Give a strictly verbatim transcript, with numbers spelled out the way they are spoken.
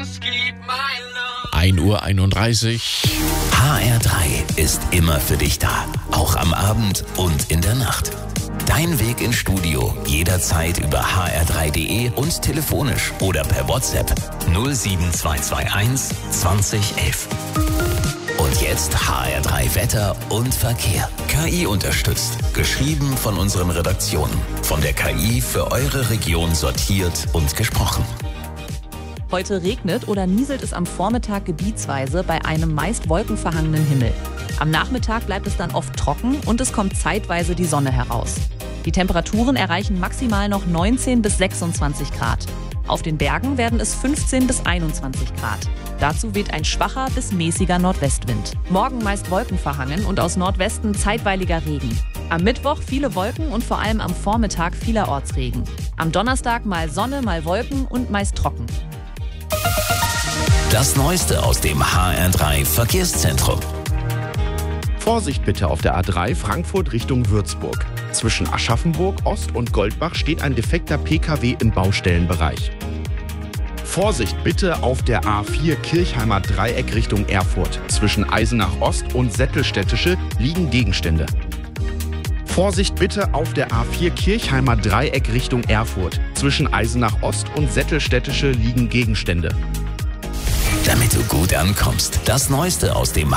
ein Uhr einunddreißig. H R drei ist immer für dich da. Auch am Abend und in der Nacht. Dein Weg ins Studio jederzeit über h r drei punkt d e und telefonisch oder per WhatsApp null sieben zwei zwei eins zwanzig elf. Und jetzt H R drei Wetter und Verkehr. K I unterstützt. Geschrieben von unseren Redaktionen. Von der K I für eure Region sortiert und gesprochen. Heute regnet oder nieselt es am Vormittag gebietsweise bei einem meist wolkenverhangenen Himmel. Am Nachmittag bleibt es dann oft trocken und es kommt zeitweise die Sonne heraus. Die Temperaturen erreichen maximal noch neunzehn bis sechsundzwanzig Grad. Auf den Bergen werden es fünfzehn bis einundzwanzig Grad. Dazu weht ein schwacher bis mäßiger Nordwestwind. Morgen meist wolkenverhangen und aus Nordwesten zeitweiliger Regen. Am Mittwoch viele Wolken und vor allem am Vormittag vielerorts Regen. Am Donnerstag mal Sonne, mal Wolken und meist trocken. Das Neueste aus dem H R drei Verkehrszentrum. Vorsicht bitte auf der A drei Frankfurt Richtung Würzburg. Zwischen Aschaffenburg, Ost und Goldbach steht ein defekter P K W im Baustellenbereich. Vorsicht bitte auf der A vier Kirchheimer Dreieck Richtung Erfurt. Zwischen Eisenach Ost und Sättelstädtische liegen Gegenstände. Vorsicht bitte auf der A vier Kirchheimer Dreieck Richtung Erfurt. Zwischen Eisenach Ost und Sättelstädtische liegen Gegenstände. Damit du gut ankommst, das Neueste aus dem